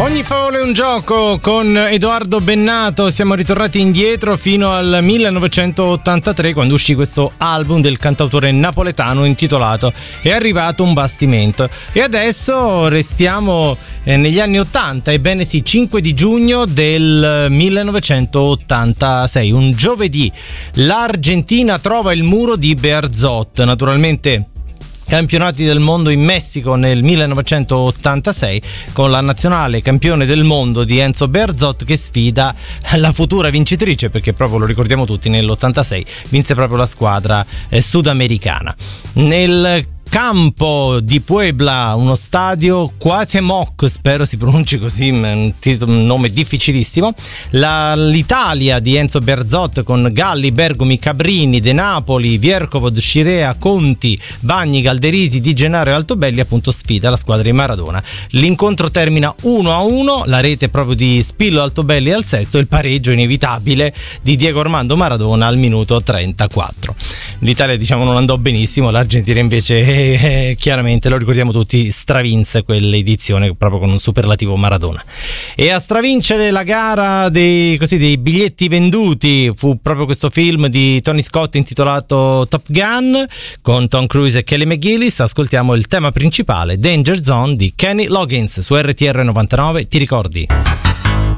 Ogni favola è un gioco con Edoardo Bennato. Siamo ritornati indietro fino al 1983, quando uscì questo album del cantautore napoletano intitolato È arrivato un bastimento. E adesso restiamo negli anni 80, ebbene sì, 5 di giugno del 1986, un giovedì. L'Argentina trova il muro di Bearzot. Naturalmente campionati del mondo in Messico nel 1986, con la nazionale campione del mondo di Enzo Bearzot che sfida la futura vincitrice, perché proprio lo ricordiamo tutti, nell'86 vinse proprio la squadra sudamericana. Nel campo di Puebla, uno stadio Cuauhtémoc, spero si pronunci così, un nome difficilissimo. L'Italia di Enzo Bearzot con Galli, Bergomi, Cabrini, De Napoli, Viercovod, Scirea, Conti, Bagni, Galderisi, Di Gennaro e Altobelli appunto sfida la squadra di Maradona. L'incontro termina 1-1, la rete proprio di Spillo Altobelli al sesto e il pareggio inevitabile di Diego Armando Maradona al minuto 34. L'Italia, diciamo, non andò benissimo, l'Argentina invece chiaramente, lo ricordiamo tutti, stravinse quell'edizione proprio con un superlativo Maradona. E a stravincere la gara dei biglietti venduti fu proprio questo film di Tony Scott intitolato Top Gun, con Tom Cruise e Kelly McGillis. Ascoltiamo il tema principale, Danger Zone di Kenny Loggins su RTR 99. Ti ricordi?